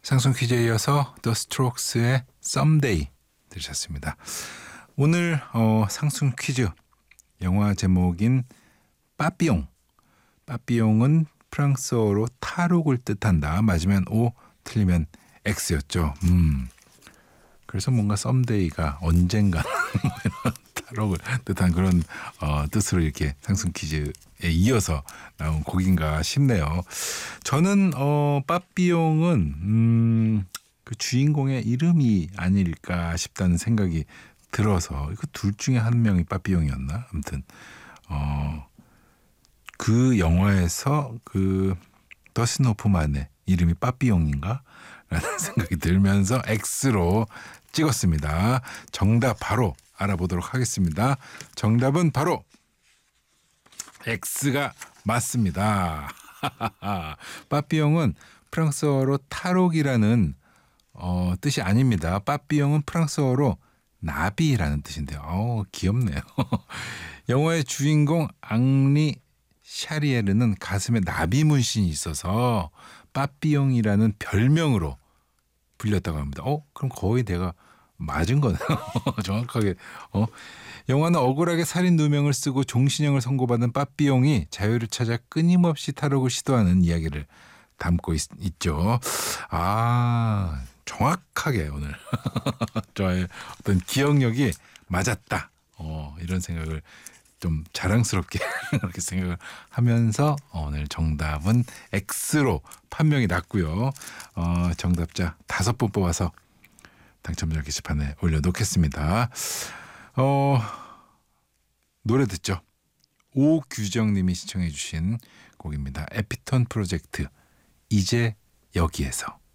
상승 퀴즈에 이어서 더 스트록스의 Someday 들으셨습니다. 오늘 상승 퀴즈 영화 제목인 빠삐용. 빠삐용은 프랑스어로 탈옥을 뜻한다. 맞으면 O, 틀리면 X였죠. 그래서 뭔가 썸데이가 언젠가 탈옥을 뜻한 그런 뜻으로 이렇게 상승 퀴즈에 이어서 나온 곡인가 싶네요. 저는 빠삐용은 그 주인공의 이름이 아닐까 싶다는 생각이 들어서 이거 둘 중에 한 명이 빠삐용이었나? 아무튼 그 영화에서 그 더스틴 호프만의 이름이 빠삐용인가? 라는 생각이 들면서 X로 찍었습니다. 정답 바로 알아보도록 하겠습니다. 정답은 바로 X가 맞습니다. 빠삐용은 프랑스어로 탈옥이라는 뜻이 아닙니다. 빠삐용은 프랑스어로 나비라는 뜻인데요. 귀엽네요. 영화의 주인공 앙리 샤리에르는 가슴에 나비 문신이 있어서 빠삐용이라는 별명으로 불렸다고 합니다. 그럼 거의 내가 맞은 거네요. 정확하게. 영화는 억울하게 살인 누명을 쓰고 종신형을 선고받은 빠삐용이 자유를 찾아 끊임없이 탈옥을 시도하는 이야기를 담고 있죠. 정확하게 오늘 저의 어떤 기억력이 맞았다. 이런 생각을 좀 자랑스럽게 그렇게 생각을 하면서 오늘 정답은 X로 판명이 났고요. 정답자 5분 뽑아서 당첨자 게시판에 올려놓겠습니다. 노래 듣죠. 오규정님이 시청해 주신 곡입니다. 에피톤 프로젝트 이제 여기에서.